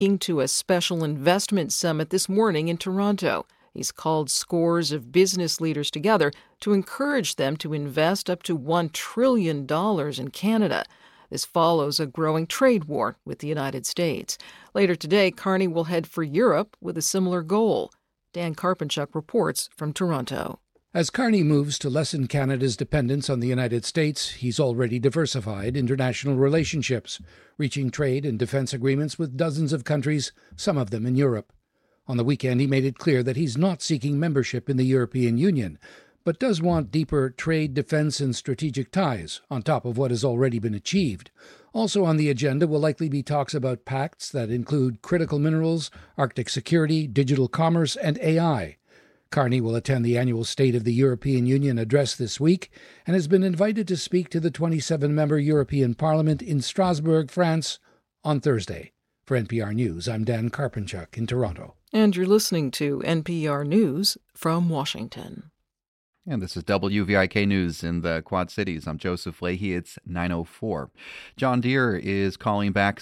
speaking to a special investment summit this morning in Toronto. He's called scores of business leaders together to encourage them to invest up to $1 trillion in Canada. This follows a growing trade war with the United States. Later today, Carney will head for Europe with a similar goal. Dan Karpenchuk reports from Toronto. As Carney moves to lessen Canada's dependence on the United States, he's already diversified international relationships, reaching trade and defense agreements with dozens of countries, some of them in Europe. On the weekend, he made it clear that he's not seeking membership in the European Union, but does want deeper trade, defense, and strategic ties, on top of what has already been achieved. Also on the agenda will likely be talks about pacts that include critical minerals, Arctic security, digital commerce, and AI. Carney will attend the annual State of the European Union address this week and has been invited to speak to the 27-member European Parliament in Strasbourg, France, on Thursday. For NPR News, I'm Dan Karpenchuk in Toronto. And you're listening to NPR News from Washington. And this is WVIK News in the Quad Cities. I'm Joseph Leahy. It's 9:04. John Deere is calling back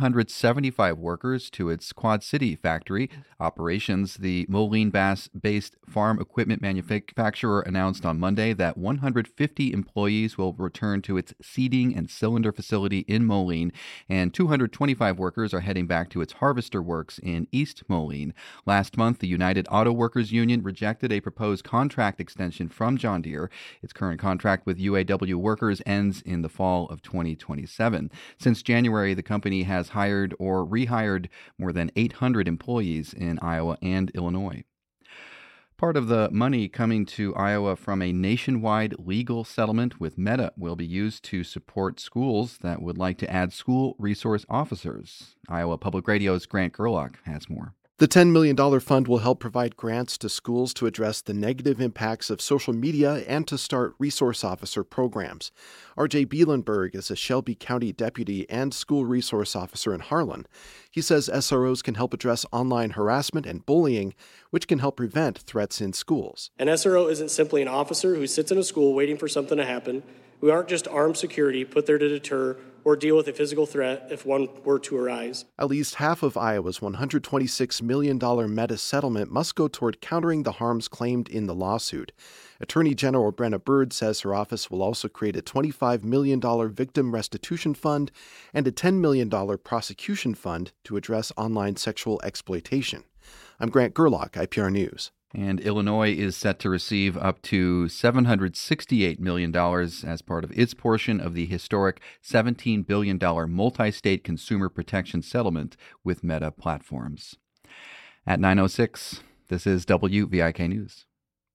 375 workers to its Quad City factory operations. The Moline-based farm equipment manufacturer announced on Monday that 150 employees will return to its seeding and cylinder facility in Moline, and 225 workers are heading back to its harvester works in East Moline. Last month, the United Auto Workers Union rejected a proposed contract extension from John Deere. Its current contract with UAW workers ends in the fall of 2027. Since January, the company has hired or rehired more than 800 employees in Iowa and Illinois. Part of the money coming to Iowa from a nationwide legal settlement with Meta will be used to support schools that would like to add school resource officers. Iowa Public Radio's Grant Gerlach has more. The $10 million fund will help provide grants to schools to address the negative impacts of social media and to start resource officer programs. R.J. Bielenberg is a Shelby County deputy and school resource officer in Harlan. He says SROs can help address online harassment and bullying, which can help prevent threats in schools. An SRO isn't simply an officer who sits in a school waiting for something to happen. We aren't just armed security put there to deter or deal with a physical threat if one were to arise. At least half of Iowa's $126 million Meta settlement must go toward countering the harms claimed in the lawsuit. Attorney General Brenna Bird says her office will also create a $25 million victim restitution fund and a $10 million prosecution fund to address online sexual exploitation. I'm Grant Gerlach, IPR News. And Illinois is set to receive up to $768 million as part of its portion of the historic $17 billion multi-state consumer protection settlement with Meta Platforms. At 9:06, this is WVIK News.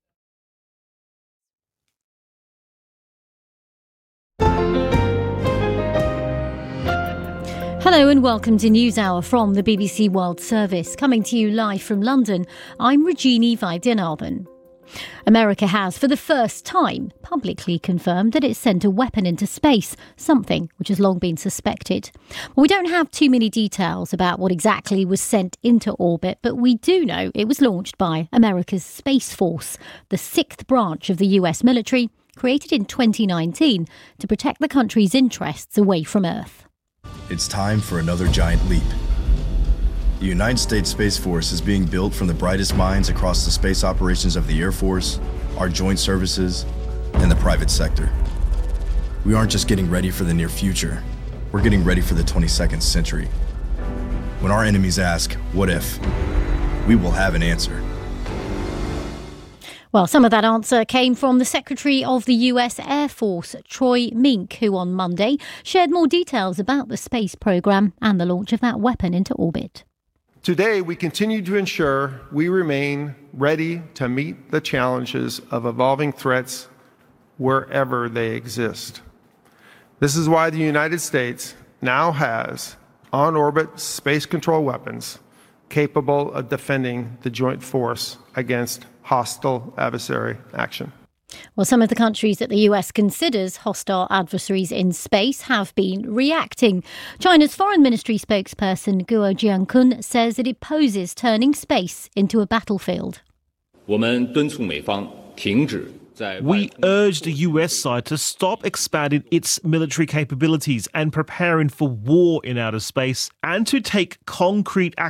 Hello and welcome to NewsHour from the BBC World Service. Coming to you live from London, I'm Regina Vaidyanathan. America has, for the first time, publicly confirmed that it sent a weapon into space, something which has long been suspected. Well, we don't have too many details about what exactly was sent into orbit, but we do know it was launched by America's Space Force, the sixth branch of the US military, created in 2019 to protect the country's interests away from Earth. It's time for another giant leap. The United States Space Force is being built from the brightest minds across the space operations of the Air Force, our joint services, and the private sector. We aren't just getting ready for the near future, we're getting ready for the 22nd century. When our enemies ask, what if? We will have an answer. Well, some of that answer came from the Secretary of the US Air Force, Troy Mink, who on Monday shared more details about the space program and the launch of that weapon into orbit. Today, we continue to ensure we remain ready to meet the challenges of evolving threats wherever they exist. This is why the United States now has on-orbit space control weapons capable of defending the joint force against hostile adversary action. Well, some of the countries that the US considers hostile adversaries in space have been reacting. China's Foreign Ministry spokesperson Guo Jiankun says that it poses turning space into a battlefield. We urge the US side to stop expanding its military capabilities and preparing for war in outer space, and to take concrete